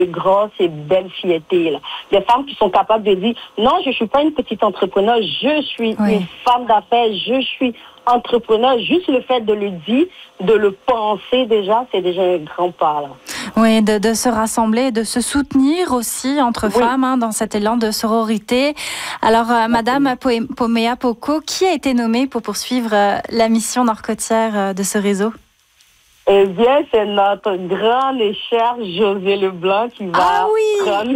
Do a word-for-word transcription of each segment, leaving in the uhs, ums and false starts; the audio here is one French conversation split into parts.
grosses et belles fiertés. Là. Des femmes qui sont capables de dire, non, je ne suis pas une petite entrepreneur, je suis oui. une femme d'affaires, je suis entrepreneur. Juste le fait de le dire, de le penser déjà, c'est déjà un grand pas. Là. Oui, de, de se rassembler, de se soutenir aussi entre oui. femmes hein, dans cet élan de sororité. Alors, euh, Madame Pomea Poko, qui a été nommée pour poursuivre euh, la mission nord-côtière euh, de ce réseau? Eh bien, c'est notre grande et chère José Leblanc qui va ah, oui. prendre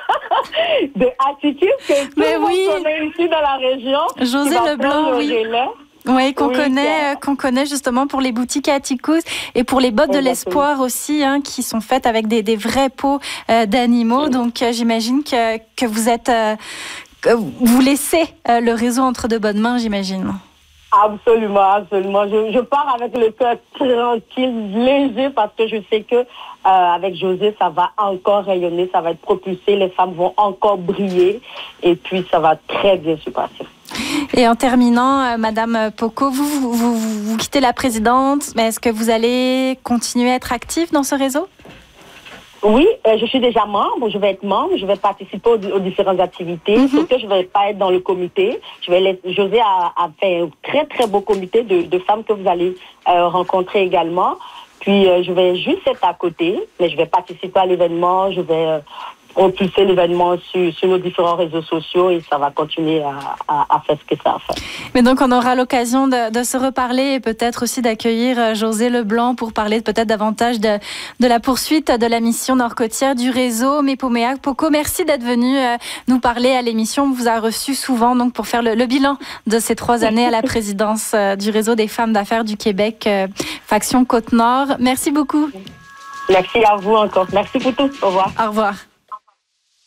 de attitude que tout Mais le monde oui. connaît ici dans la région. José Leblanc, oui. Oui, qu'on oui, connaît, qu'on connaît justement pour les boutiques à Atticus et pour les bottes de l'espoir aussi, hein, qui sont faites avec des, des vrais peaux euh, d'animaux. Oui. Donc, euh, j'imagine que, que vous êtes, euh, que vous laissez euh, le réseau entre de bonnes mains, j'imagine. Absolument, absolument. Je, je pars avec le cœur tranquille, léger, parce que je sais que euh, avec José, ça va encore rayonner, ça va être propulsé, les femmes vont encore briller, et puis ça va très bien se passer. Et en terminant, euh, Madame Poko, vous, vous, vous, vous quittez la présidente, mais est-ce que vous allez continuer à être active dans ce réseau? Oui, euh, je suis déjà membre, je vais être membre, je vais participer aux, aux différentes activités, mm-hmm. sauf que je ne vais pas être dans le comité. Je vais laisser, José a, a fait un très très beau comité de, de femmes que vous allez euh, rencontrer également. Puis euh, je vais juste être à côté, mais je vais participer à l'événement, je vais euh, propulser l'événement sur, sur nos différents réseaux sociaux et ça va continuer à, à, à faire ce que ça a fait. Mais donc on aura l'occasion de, de se reparler et peut-être aussi d'accueillir José Leblanc pour parler peut-être davantage de, de la poursuite de la mission nord-côtière du réseau. Mais Pomea Poko, merci d'être venu euh, nous parler à l'émission. On vous a reçu souvent donc pour faire le, le bilan de ces trois années à la présidence euh, du réseau des femmes d'affaires du Québec, euh, faction Côte-Nord. Merci beaucoup. Merci à vous encore. Merci pour tout. Au revoir. Au revoir.